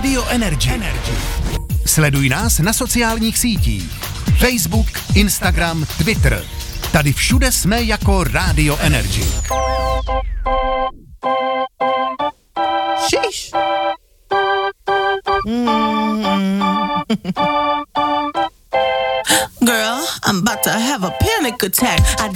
Radio Energy. Sleduj nás na sociálních sítích. Facebook, Instagram, Twitter. Tady všude jsme jako Radio Energy. Sheesh. Girl, I'm about to have a panic attack.